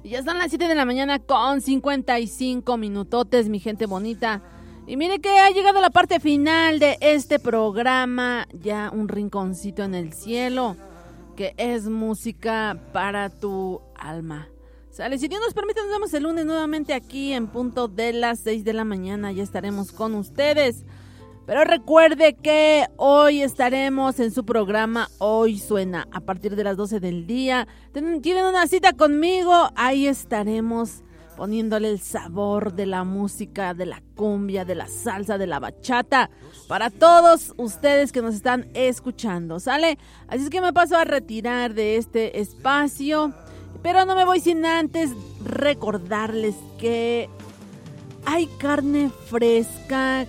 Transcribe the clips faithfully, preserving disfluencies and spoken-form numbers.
Ya son las siete de la mañana con cincuenta y cinco minutotes, mi gente bonita. Y mire que ha llegado la parte final de este programa, ya un rinconcito en el cielo, que es música para tu alma. Sale, si Dios nos permite, nos vemos el lunes nuevamente aquí en punto de las seis de la mañana, ya estaremos con ustedes. Pero recuerde que hoy estaremos en su programa Hoy Suena a partir de las doce del día. Tienen una cita conmigo, ahí estaremos poniéndole el sabor de la música, de la cumbia, de la salsa, de la bachata para todos ustedes que nos están escuchando, ¿sale? Así es que me paso a retirar de este espacio, pero no me voy sin antes recordarles que hay carne fresca,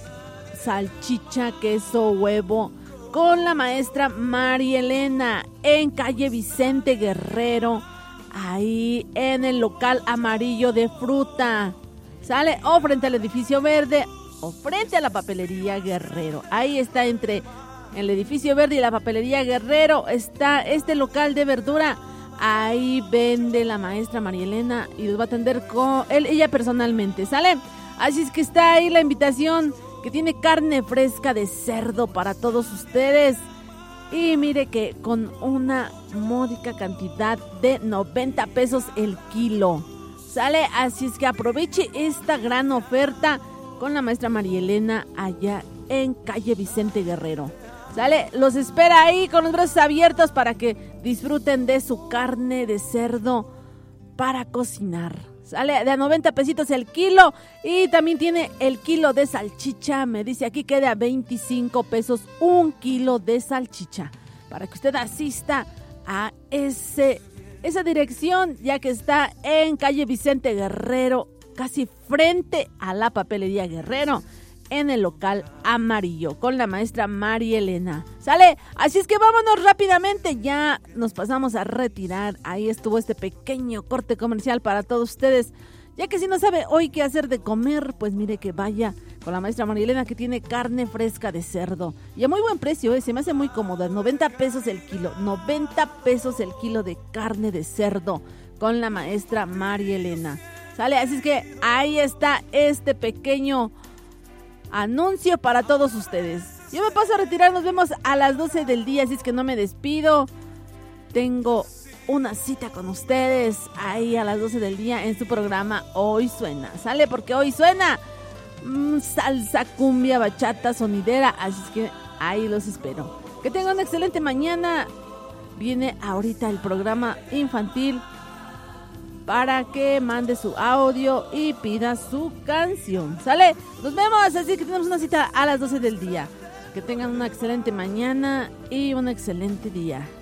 salchicha, queso, huevo con la maestra María Elena en calle Vicente Guerrero, ahí en el local amarillo de fruta, sale, o frente al edificio verde o frente a la papelería Guerrero. Ahí está, entre el edificio verde y la papelería Guerrero está este local de verdura. Ahí vende la maestra María Elena y los va a atender con él, ella personalmente, ¿sale? Así es que está ahí la invitación, que tiene carne fresca de cerdo para todos ustedes. Y mire que con una módica cantidad de noventa pesos el kilo, ¿sale? Así es que aproveche esta gran oferta con la maestra María Elena allá en calle Vicente Guerrero, ¿sale? Los espera ahí con los brazos abiertos para que disfruten de su carne de cerdo para cocinar. Sale de a noventa pesitos el kilo. Y también tiene el kilo de salchicha. Me dice aquí que de a veinticinco pesos un kilo de salchicha. Para que usted asista a ese, esa dirección, ya que está en calle Vicente Guerrero, casi frente a la papelería Guerrero, en el local amarillo, con la maestra María Elena. ¿Sale? Así es que vámonos rápidamente, ya nos pasamos a retirar. Ahí estuvo este pequeño corte comercial para todos ustedes. Ya que si no sabe hoy qué hacer de comer, pues mire que vaya con la maestra María Elena, que tiene carne fresca de cerdo. Y a muy buen precio, ¿eh? Se me hace muy cómoda. noventa pesos el kilo. noventa pesos el kilo de carne de cerdo con la maestra María Elena. ¿Sale? Así es que ahí está este pequeño anuncio para todos ustedes. Yo me paso a retirar, nos vemos a las doce del día, así es que no me despido. Tengo una cita con ustedes ahí a las doce del día en su programa Hoy Suena, ¿sale? Porque hoy suena mmm, salsa, cumbia, bachata, sonidera, así es que ahí los espero. Que tengan una excelente mañana. Viene ahorita el programa infantil para que mande su audio y pida su canción, ¿sale? Nos vemos, así que tenemos una cita a las doce del día. Que tengan una excelente mañana y un excelente día.